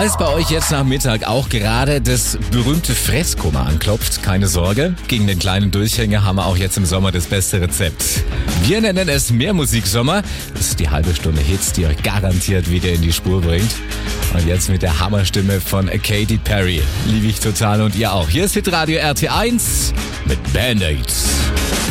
Falls bei euch jetzt nach Mittag auch gerade das berühmte Fresskoma anklopft, keine Sorge. Gegen den kleinen Durchhänger haben wir auch jetzt im Sommer das beste Rezept. Wir nennen es Mehrmusiksommer. Das ist die halbe Stunde Hits, die euch garantiert wieder in die Spur bringt. Und jetzt mit der Hammerstimme von Katy Perry. Liebe ich total und ihr auch. Hier ist Hitradio RT1 mit Band-Aids.